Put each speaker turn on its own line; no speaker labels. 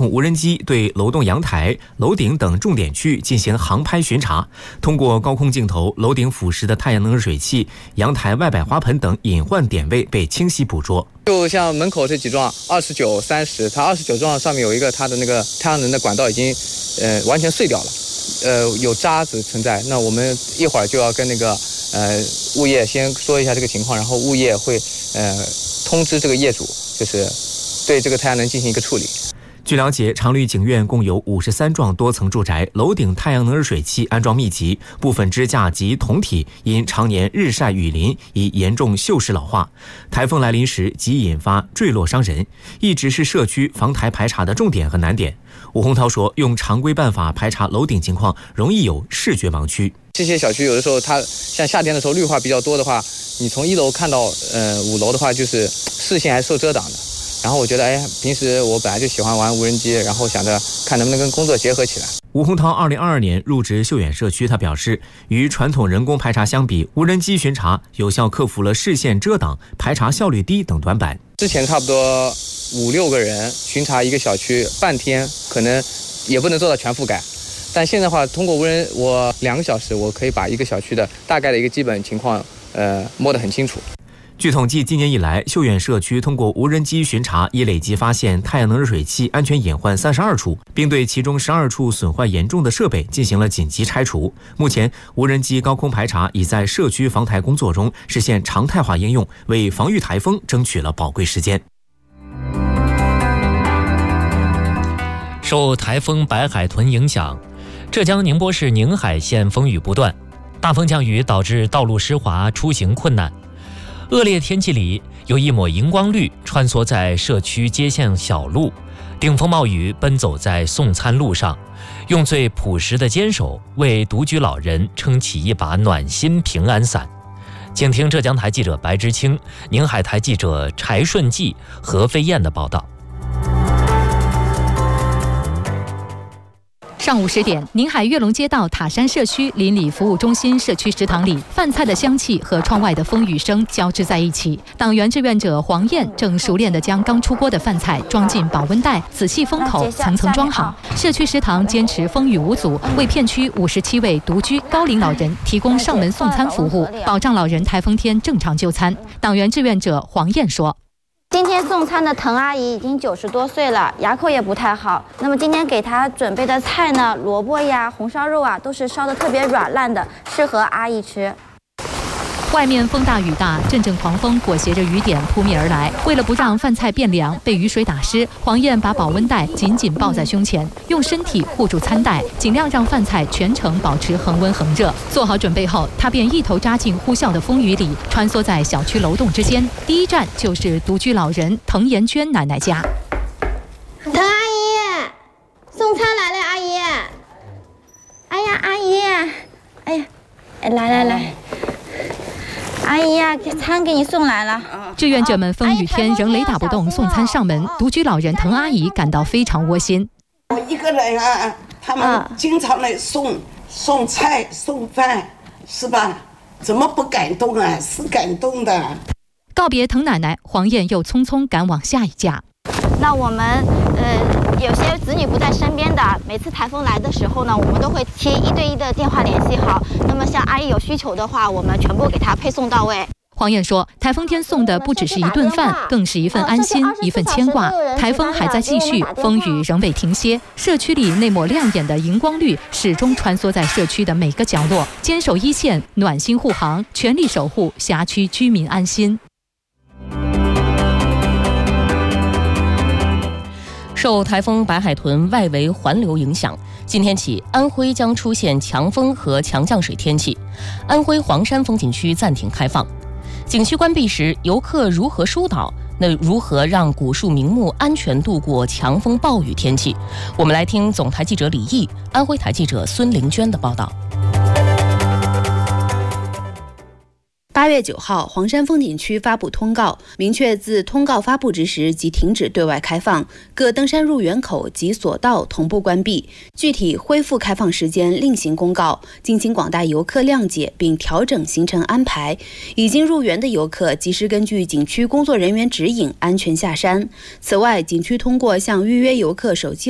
控无人机对楼栋阳台、楼顶等重点区进行航拍巡查。通过高空镜头，楼顶俯视的太阳能热水器、阳台外摆花盆等隐患点位被清晰捕捉。
就像门口这几幢29、30，它29幢上面有一个它的那个太阳能的管道已经完全碎掉了，有渣子存在。那我们一会儿就要跟那个物业先说一下这个情况，然后物业会通知这个业主，就是对这个太阳能进行一个处理。
据了解，长绿景苑共有53幢多层住宅，楼顶太阳能热水器安装密集，部分支架及筒体因常年日晒雨淋已严重锈蚀老化，台风来临时即引发坠落伤人，一直是社区防台排查的重点和难点。吴洪涛说，用常规办法排查楼顶情况容易有视觉盲区。
这些小区有的时候它像夏天的时候绿化比较多的话，你从1楼看到5楼的话，就是视线还是受遮挡的。然后我觉得，平时我本来就喜欢玩无人机，然后想着看能不能跟工作结合起来。
吴洪涛2022年入职秀远社区，他表示，与传统人工排查相比，无人机巡查有效克服了视线遮挡、排查效率低等短板。
之前差不多5、6个人巡查一个小区，半天可能也不能做到全覆盖。但现在的话，通过无人，我2个小时，我可以把一个小区的大概的一个基本情况，摸得很清楚。
据统计，今年以来，秀远社区通过无人机巡查，已累计发现太阳能热水器安全隐患32处，并对其中12处损坏严重的设备进行了紧急拆除。目前，无人机高空排查已在社区防台工作中实现常态化应用，为防御台风争取了宝贵时间。
受台风白海豚影响，浙江宁波市宁海县风雨不断，大风降雨导致道路湿滑，出行困难。恶劣天气里，有一抹荧光绿穿梭在社区街巷小路，顶风冒雨奔走在送餐路上，用最朴实的坚守为独居老人撑起一把暖心平安伞。请听浙江台记者白之清、宁海台记者柴顺记、何飞燕的报道。
上午10点，宁海跃龙街道塔山社区邻里服务中心社区食堂里，饭菜的香气和窗外的风雨声交织在一起。党员志愿者黄燕正熟练地将刚出锅的饭菜装进保温袋，仔细封口，层层装好。社区食堂坚持风雨无阻，为片区57位独居高龄老人提供上门送餐服务，保障老人台风天正常就餐。党员志愿者黄燕说：“
今天送餐的滕阿姨已经90多岁了，牙口也不太好。那么今天给她准备的菜呢，萝卜呀、红烧肉啊，都是烧得特别软烂的，适合阿姨吃。”
外面风大雨大，阵阵狂风裹挟着雨点扑面而来。为了不让饭菜变凉、被雨水打湿，黄燕把保温袋紧紧抱在胸前，用身体护住餐袋，尽量让饭菜全程保持恒温恒热。做好准备后，她便一头扎进呼啸的风雨里，穿梭在小区楼栋之间。第一站就是独居老人滕延娟奶奶家。
滕阿姨，送餐来了，阿姨。哎呀，阿姨，哎呀，来。阿姨呀，餐给你送来了。
志愿者们风雨天仍雷打不动送餐上门，独居老人滕阿姨感到非常窝心。
我一个人啊，他们经常来送菜送饭，是吧？怎么不感动啊？是感动的。
告别滕奶奶，黄燕又匆匆赶往下一家。
那我们有些子女不在身边的，每次台风来的时候呢，我们都会贴1对1的电话联系好。那么像阿姨有需求的话，我们全部给她配送到位。
黄燕说，台风天送的不只是一顿饭，更是一份安心，一份牵挂。台风还在继续，风雨仍未停歇，社区里那抹亮眼的荧光绿始终穿梭在社区的每个角落，坚守一线，暖心护航，全力守护辖区居民安心。
受台风白海豚外围环流影响，今天起安徽将出现强风和强降水天气，安徽黄山风景区暂停开放。景区关闭时，游客如何疏导？那如何让古树名木安全度过强风暴雨天气？我们来听总台记者李毅、安徽台记者孙玲娟的报道。
8月9号，黄山风景区发布通告，明确自通告发布之时即停止对外开放，各登山入园口及索道同步关闭，具体恢复开放时间另行公告，敬请广大游客谅解并调整行程安排。已经入园的游客及时根据景区工作人员指引安全下山。此外，景区通过向预约游客手机